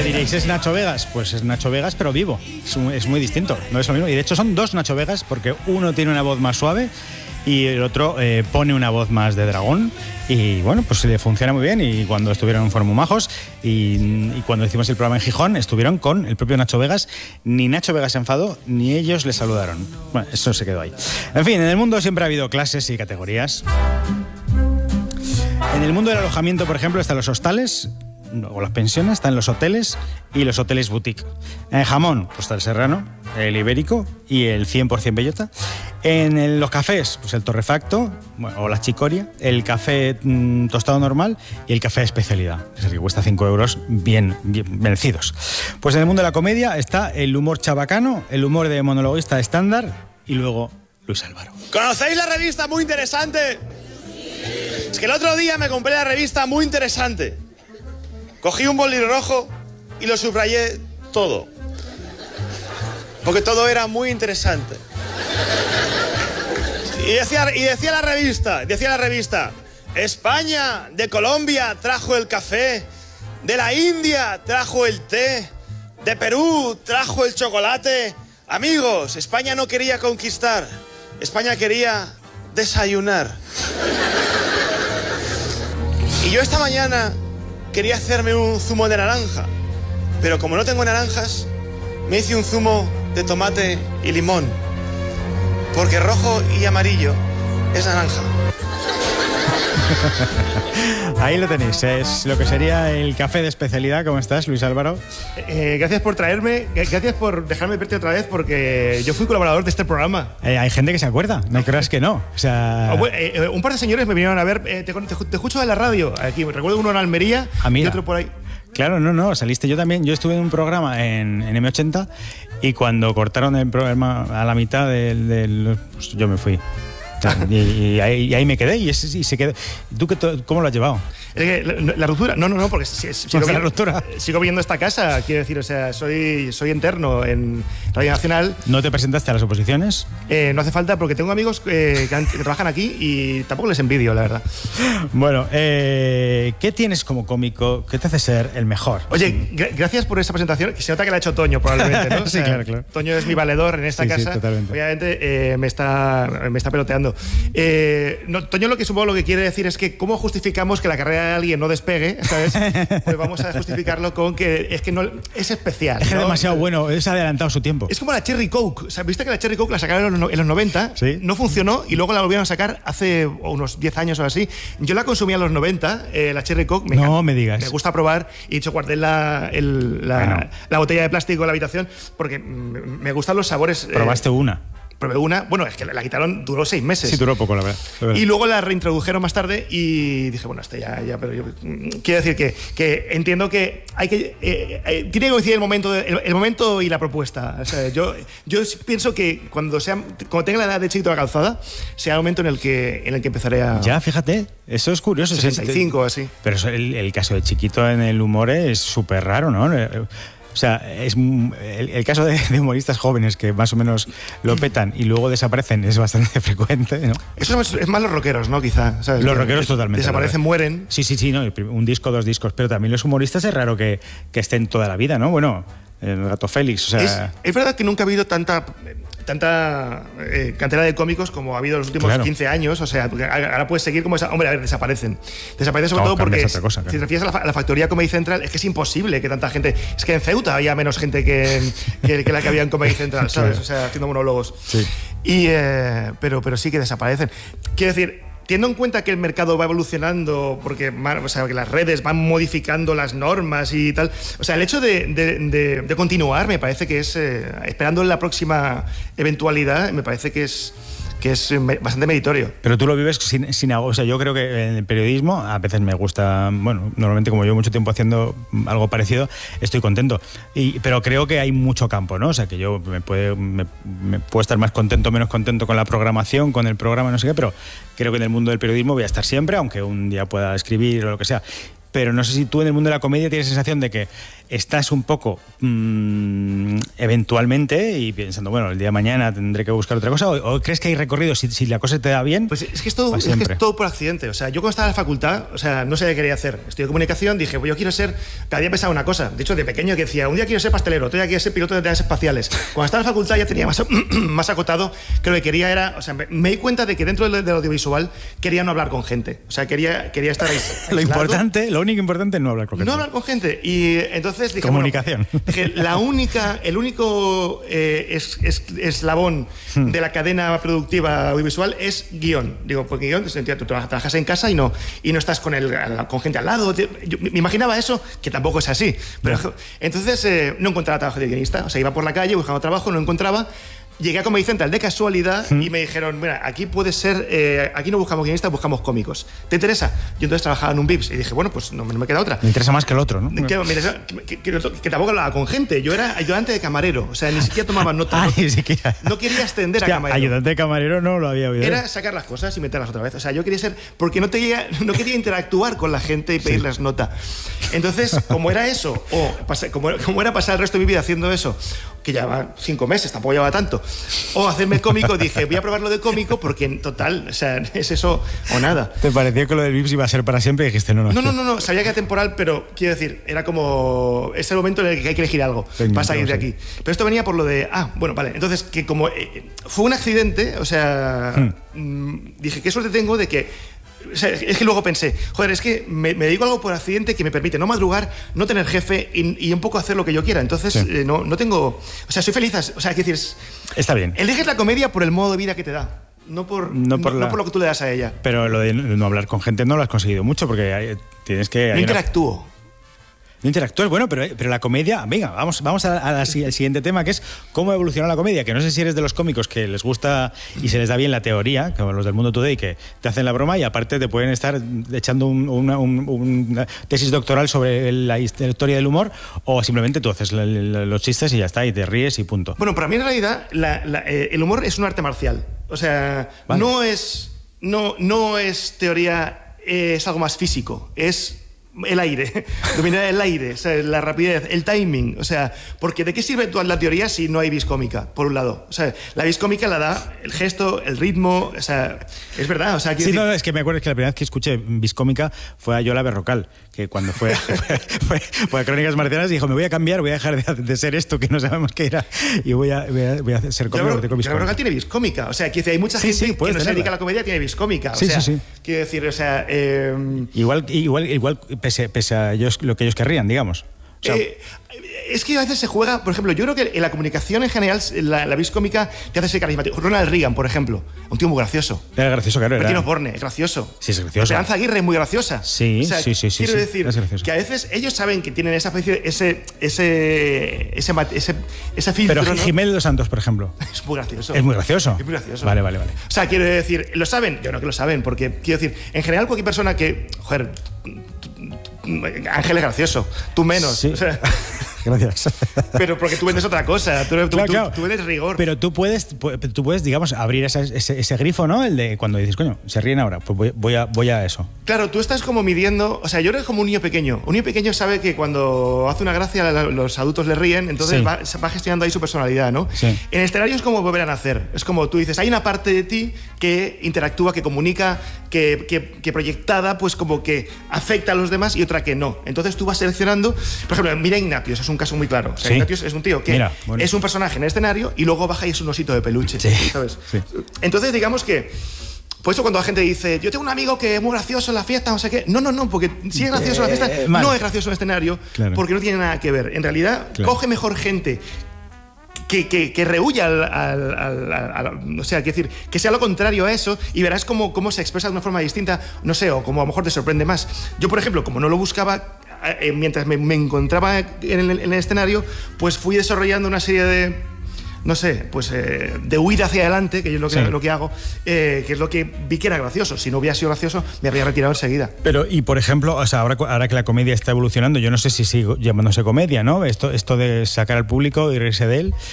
diréis, ¿es Nacho Vegas? Pues es Nacho Vegas, pero vivo. Es muy distinto, no es lo mismo. Y de hecho son dos Nacho Vegas, porque uno tiene una voz más suave y el otro pone una voz más de dragón. Y bueno, pues le funciona muy bien. Y cuando estuvieron fueron muy majos. Y cuando hicimos el programa en Gijón, estuvieron con el propio Nacho Vegas. Ni Nacho Vegas se enfadó, ni ellos le saludaron. Bueno, eso se quedó ahí. En fin, en el mundo siempre ha habido clases y categorías. En el mundo del alojamiento, por ejemplo, están los hostales o las pensiones, están los hoteles y los hoteles boutique. En jamón, pues está el serrano, el ibérico y el 100% bellota. En los cafés, pues el torrefacto, bueno, o la chicoria, el café tostado normal y el café de especialidad, es el que cuesta 5 euros bien vencidos. Pues en el mundo de la comedia está el humor chabacano, el humor de monologuista estándar y luego Luis Álvaro. ¿Conocéis la revista Muy Interesante? Es que el otro día me compré la revista Muy Interesante. Cogí un boli rojo y lo subrayé todo. Porque todo era muy interesante. Y decía la revista, España de Colombia trajo el café, de la India trajo el té, de Perú trajo el chocolate. Amigos, España no quería conquistar, España quería desayunar. Y yo esta mañana quería hacerme un zumo de naranja, pero como no tengo naranjas, me hice un zumo de tomate y limón, porque rojo y amarillo es naranja. Ahí lo tenéis, es lo que sería el café de especialidad. ¿Cómo estás, Luis Álvaro? Gracias por traerme, gracias por dejarme verte otra vez, porque yo fui colaborador de este programa. Hay gente que se acuerda, no creas que no. O sea... un par de señores me vinieron a ver, te escucho en la radio, aquí, recuerdo uno en Almería y otro por ahí. Claro, no, saliste yo también. Yo estuve en un programa en M80 y cuando cortaron el programa a la mitad pues yo me fui. Y ahí me quedé y se quedó. ¿Tú cómo lo has llevado? La ruptura, no, porque sigo viendo esta casa, quiero decir, o sea, soy interno en Radio Nacional. ¿No te presentaste a las oposiciones? No hace falta, porque tengo amigos que trabajan aquí y tampoco les envidio, la verdad. Bueno, ¿qué tienes como cómico? ¿Qué te hace ser el mejor? Oye, gracias por esta presentación, que se nota que la ha hecho Toño, probablemente, ¿no? Sí, o sea, claro. Toño es mi valedor en esta casa. Sí, totalmente. Obviamente me está peloteando. Toño supongo lo que quiere decir es que ¿cómo justificamos que la carrera de alguien no despegue? ¿Sabes? Pues vamos a justificarlo con que es que no es especial. Es que ¿no? Es demasiado bueno, es adelantado su tiempo. Es como la Cherry Coke. O sea, viste que la Cherry Coke la sacaron en los 90, ¿sí? No funcionó y luego la volvieron a sacar hace unos 10 años o así. Yo la consumía en los 90, la Cherry Coke. Me digas. Me gusta probar y de hecho guardé la botella de plástico en la habitación porque me gustan los sabores. ¿Probaste una? Probé una, bueno, es que la quitaron, duró 6 meses. Sí, duró poco, la verdad. Y luego la reintrodujeron más tarde y dije, bueno, pero yo quiero decir que entiendo que hay que tiene que coincidir el momento y la propuesta. O sea, yo pienso que cuando tenga la edad de Chiquito de la Calzada, sea el momento en el que empezaré a... Ya, fíjate, eso es curioso. 65 o así. Pero el caso de Chiquito en el humor es súper raro, ¿no? O sea, es el caso de humoristas jóvenes que más o menos lo petan y luego desaparecen es bastante frecuente, ¿no? Eso es más los rockeros, ¿no? Quizá. ¿Sabes? Los rockeros totalmente. Desaparecen, mueren. Sí, no, un disco, 2 discos, pero también los humoristas es raro que estén toda la vida, ¿no? Bueno, el Gato Félix, o sea... Es verdad que nunca ha habido tanta cantera de cómicos como ha habido en los últimos 15 años, o sea, ahora puedes seguir como esa... Hombre, a ver, desaparecen sobre todo porque otra cosa, claro. Si te refieres a la factoría Comedy Central, es que es imposible que tanta gente... Es que en Ceuta había menos gente que la que había en Comedy Central, ¿sabes? O sea, haciendo monólogos. Sí. Pero sí que desaparecen. Quiero decir, teniendo en cuenta que el mercado va evolucionando, porque que las redes van modificando las normas y tal, o sea, el hecho de continuar me parece que es, esperando la próxima eventualidad, me parece que es bastante meritorio. Pero tú lo vives sin algo. O sea, yo creo que en el periodismo a veces me gusta, bueno, normalmente como llevo mucho tiempo haciendo algo parecido, estoy contento. Pero creo que hay mucho campo, ¿no? O sea, que yo me puedo estar más contento o menos contento con la programación, con el programa, no sé qué, pero creo que en el mundo del periodismo voy a estar siempre, aunque un día pueda escribir o lo que sea. pero no sé si tú en el mundo de la comedia tienes la sensación de que estás un poco eventualmente y pensando, bueno, el día de mañana tendré que buscar otra cosa, o crees que hay recorrido, si la cosa te da bien. Pues es que es todo por accidente. O sea, yo cuando estaba en la facultad, o sea, no sabía qué quería hacer. Estudié comunicación, dije, pues yo quiero ser, cada día pensaba una cosa. De hecho, de pequeño que decía, un día quiero ser pastelero, otro día quiero ser piloto de naves espaciales. Cuando estaba en la facultad ya tenía más acotado que lo que quería era, o sea, me di cuenta de que dentro del audiovisual quería no hablar con gente. O sea, quería estar ahí. Lo único importante es no hablar con gente. No hablar con gente. Y entonces dije, comunicación. Bueno, dije, el único eslabón de la cadena productiva audiovisual es guión. Digo, porque guión, tú trabajas en casa y no estás con gente al lado. Yo me imaginaba eso, que tampoco es así. Pero entonces no encontraba trabajo de guionista. O sea, iba por la calle buscando trabajo, no encontraba. Llegué a Comedy Central de casualidad y me dijeron, mira, aquí puede ser, aquí no buscamos guionistas, buscamos cómicos. ¿Te interesa? Yo entonces trabajaba en un Vips y dije, bueno, pues no me queda otra. Me interesa más que el otro, ¿no? Que tampoco hablaba con gente. Yo era ayudante de camarero, o sea, ni siquiera tomaba notas. Ni siquiera. No quería ascender a camarero. Ayudante de camarero no lo había oído. Era sacar las cosas y meterlas otra vez. O sea, yo quería ser, porque no quería interactuar con la gente y pedirles nota. Entonces, como era eso, como era pasar el resto de mi vida haciendo eso, que llevaba 5 meses, tampoco llevaba tanto, o hacerme cómico, dije, voy a probar lo de cómico porque en total, o sea, es eso o nada. ¿Te pareció que lo del Vips iba a ser para siempre y dijiste no? No, sabía que era temporal, pero quiero decir, era como ese momento en el que hay que elegir algo para salir de aquí. Pero esto venía por lo de, bueno, vale, entonces que como fue un accidente, o sea, dije, qué suerte tengo de que, o sea, es que luego pensé, joder, es que me dedico a algo por accidente que me permite no madrugar, no tener jefe y un poco hacer lo que yo quiera. Entonces, no tengo... O sea, soy feliz. O sea, quiero decir... Está bien. Eliges la comedia por el modo de vida que te da. No por lo que tú le das a ella. Pero lo de no hablar con gente no lo has conseguido mucho porque tienes que... No interactúo. No interactúas, bueno, pero la comedia... Venga, vamos al siguiente tema, que es cómo evoluciona la comedia, que no sé si eres de los cómicos que les gusta y se les da bien la teoría, como los del Mundo Today, que te hacen la broma y aparte te pueden estar echando una tesis doctoral sobre la historia del humor, o simplemente tú haces los chistes y ya está, y te ríes y punto. Bueno, para mí en realidad el humor es un arte marcial. O sea, vale. no es teoría, es algo más físico, es... el aire, dominar el aire, o sea, la rapidez, el timing, o sea, porque ¿de qué sirve la teoría si no hay vis cómica, por un lado? O sea, la vis cómica la da el gesto, el ritmo, o sea, es verdad, o sea... Sí, no, es que me acuerdo que la primera vez que escuché vis cómica fue a Yola Berrocal, que cuando fue a Crónicas Marcianas dijo, me voy a cambiar, voy a dejar de ser esto que no sabemos qué era y voy a ser cómico. Yola Berrocal tiene vis cómica, o sea, que hay mucha gente que no se dedica a la comedia tiene vis cómica, o sea, quiero decir, o sea... Igual pese a lo que ellos querrían, digamos. O sea, es que a veces se juega, por ejemplo, yo creo que en la comunicación en general, la vis cómica te hace ser carismático. Ronald Reagan, por ejemplo, un tío muy gracioso. Era gracioso, claro. Martín Osborne, es gracioso. Sí, es gracioso. Esperanza Aguirre es muy graciosa. Sí, o sea, sí. Quiero decir que a veces ellos saben que tienen esa especie, ese filtro. Pero Jiménez Dos Santos, por ejemplo. Es muy gracioso. Es muy gracioso. Es muy gracioso. Vale. O sea, quiero decir, ¿lo saben? Yo no que lo saben, porque quiero decir, en general cualquier persona que, joder, Ángel es gracioso, tú menos. Sí. O sea, gracias. Pero porque tú vendes otra cosa, tú vendes rigor. Pero tú puedes, digamos, abrir ese grifo, ¿no? El de cuando dices, coño, se ríen ahora, pues voy a eso. Claro, tú estás como midiendo, o sea, yo creo que es como un niño pequeño. Un niño pequeño sabe que cuando hace una gracia los adultos le ríen, entonces va gestionando ahí su personalidad, ¿no? Sí. En el escenario es como volver a nacer. Es como tú dices, hay una parte de ti que interactúa, que comunica, que proyectada, pues como que afecta a los demás y otra que no. Entonces tú vas seleccionando, por ejemplo, mira Ignatius, es un caso muy claro. O sea, Ignatius es un tío que es un personaje en el escenario y luego baja y es un osito de peluche, ¿sabes? Sí. Entonces digamos que por eso cuando la gente dice, yo tengo un amigo que es muy gracioso en la fiesta, no sé qué. No, porque si es gracioso en la fiesta, no es gracioso en el escenario, porque no tiene nada que ver. En realidad, coge mejor gente que rehuya o sea, quiero decir, que sea lo contrario a eso y verás cómo se expresa de una forma distinta, no sé, o como a lo mejor te sorprende más. Yo, por ejemplo, como no lo buscaba, mientras me encontraba en el escenario, pues fui desarrollando una serie no sé, pues de huir hacia adelante, que yo es lo que hago, que es lo que vi que era gracioso. Si no hubiera sido gracioso, me habría retirado enseguida. Pero, y por ejemplo, o sea, ahora que la comedia está evolucionando, yo no sé si sigue llamándose comedia, ¿no? Esto de sacar al público y reírse de él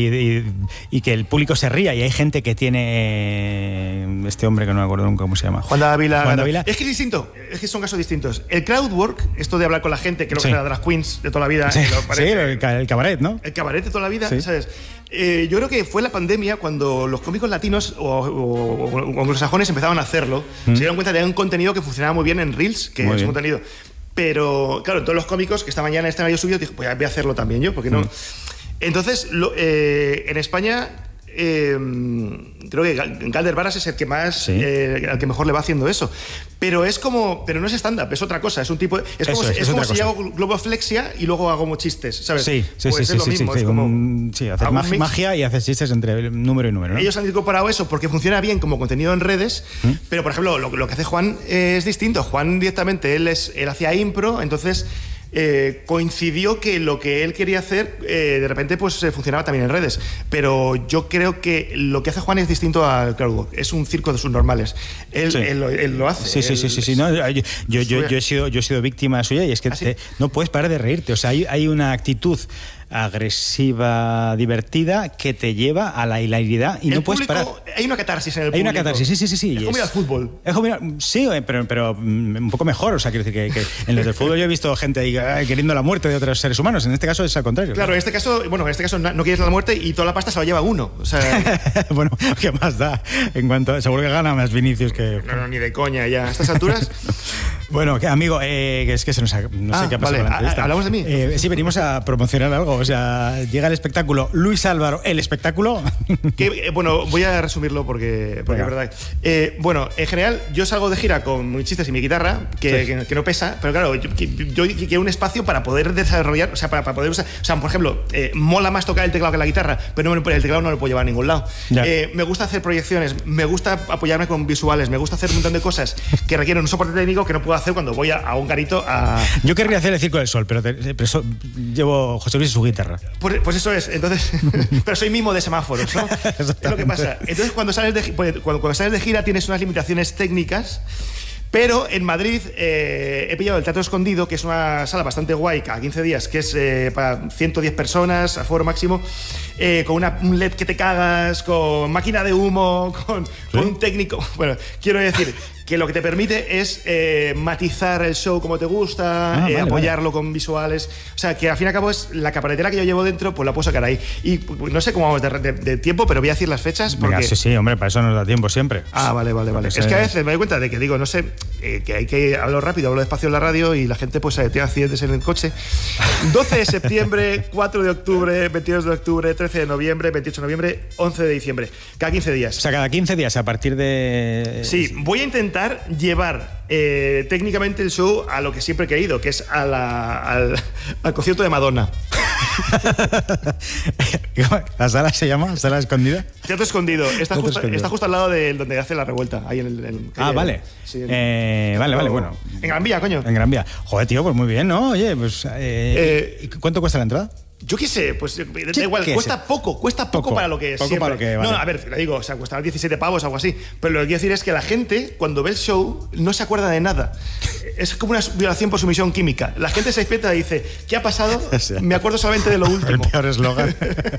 y que el público se ría. Y hay gente que tiene este hombre que no me acuerdo nunca cómo se llama. Juan Dávila. Es que es distinto, es que son casos distintos. El crowd work, esto de hablar con la gente, que es lo que era drag queens de toda la vida. Sí, el cabaret, ¿no? El cabaret de toda la vida, ¿sabes? Yo creo que fue la pandemia cuando los cómicos latinos o anglosajones empezaban a hacerlo. Se dieron cuenta de un contenido que funcionaba muy bien en Reels, que es un contenido. Pero, claro, todos los cómicos que estaban ya en el escenario subido, dijo, pues voy a hacerlo también yo, porque no. Entonces, en España, creo que Galder Varas es el que más, al que mejor le va haciendo eso. Pero no es stand-up, es otra cosa. Es un tipo, es como si hago globoflexia y luego hago chistes, ¿sabes? Sí, es lo mismo. Es como hacer magia y hacer chistes entre número y número, ¿no? Ellos han incorporado eso porque funciona bien como contenido en redes, pero por ejemplo, lo que hace Juan es distinto. Juan directamente, él hacía impro, entonces coincidió que lo que él quería hacer de repente pues funcionaba también en redes, pero yo creo que lo que hace Juan es distinto al crowdwork, es un circo de subnormales. Él lo hace. Sí. No, yo he sido víctima suya y es que no puedes parar de reírte, o sea, hay una actitud agresiva, divertida, que te lleva a la hilaridad y no puedes parar. Hay una catarsis en el público. Hay una catarsis, sí. Es como ir al fútbol. Sí, pero un poco mejor. O sea, quiero decir que en los del fútbol yo he visto gente ahí queriendo la muerte de otros seres humanos. En este caso es al contrario. Claro, en este caso no quieres la muerte y toda la pasta se la lleva uno. O sea, bueno, ¿qué más da? Seguro que gana más Vinicius que... No, ni de coña ya. A estas alturas... Bueno, amigo, es que se nos no sé qué ha pasado con la entrevista. ¿Hablamos de mí? Sí, venimos a promocionar algo. O sea, llega el espectáculo Luis Álvaro, el espectáculo. Bueno, voy a resumirlo porque es verdad. Bueno, en general, yo salgo de gira con mis chistes y mi guitarra, que no pesa, pero claro, yo quiero un espacio para poder desarrollar, o sea, para poder usar. O sea, por ejemplo, mola más tocar el teclado que la guitarra, pero el teclado no lo puedo llevar a ningún lado. Me gusta hacer proyecciones, me gusta apoyarme con visuales, me gusta hacer un montón de cosas que requieren un soporte técnico que no puedo hacer cuando voy a un garito a... Yo querría hacer el Circo del Sol, pero eso, llevo José Luis y su guitarra. Pues eso es, entonces... pero soy mimo de semáforos, ¿no? Es lo que pasa. Entonces, cuando sales de gira tienes unas limitaciones técnicas. Pero en Madrid he pillado el Teatro Escondido, que es una sala bastante guay, cada 15 días, que es para 110 personas, aforo máximo, con un LED que te cagas, con máquina de humo, con un técnico... Bueno, quiero decir que lo que te permite es matizar el show como te gusta, apoyarlo con visuales. O sea, que al fin y al cabo es la cabaretera que yo llevo dentro, pues la puedo sacar ahí. Y pues, no sé cómo vamos de tiempo, pero voy a decir las fechas porque... Venga, sí, hombre, para eso nos da tiempo siempre. Vale. Es que a veces me doy cuenta de que digo, no sé, que hay que hablar rápido, hablo despacio en la radio y la gente pues tiene accidentes en el coche. 12 de septiembre, 4 de octubre, 22 de octubre, 13 de noviembre, 28 de noviembre, 11 de diciembre. Cada 15 días. O sea, cada 15 días a partir de... Sí, voy a intentar llevar técnicamente el show a lo que siempre he querido, que es al concierto de Madonna. ¿La sala se llama? ¿Sala Escondida? Teatro Escondido. Está justo al lado de donde hace la revuelta. Ahí vale. Sí, vale, bueno. En Gran Vía, coño. En Gran Vía. Joder, tío, pues muy bien, ¿no? Oye, pues... ¿cuánto cuesta la entrada? Yo qué sé, pues da igual, cuesta poco para lo que es siempre. Para lo que, vale. No, a ver, le digo, o sea, cuesta 17 pavos o algo así. Pero lo que quiero decir es que la gente, cuando ve el show, no se acuerda de nada. Es como una violación por sumisión química. La gente se despierta y dice, ¿qué ha pasado? Me acuerdo solamente de lo último. El peor eslogan.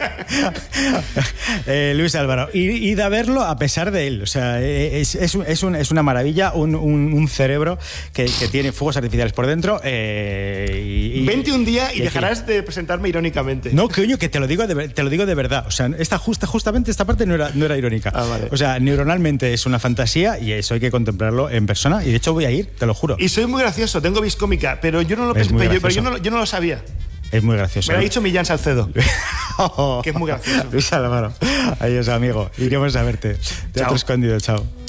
Luis Álvaro. Id a verlo a pesar de él. O sea, es una maravilla, un cerebro que tiene fuegos artificiales por dentro. Vente un día y dejarás de presentarme irónicamente. No, coño, que te lo digo de verdad. O sea, justamente esta parte no era irónica. Vale. O sea, neuronalmente es una fantasía y eso hay que contemplarlo en persona. Y de hecho voy a ir, te lo juro. Y soy muy gracioso, tengo vis cómica, pero yo no lo pensé, pero yo no lo sabía. Es muy gracioso. Me lo ha dicho Millán Salcedo. Que es muy gracioso. Luis Álvaro. Adiós, amigo. Iremos a verte. Teatro Escondido, chao.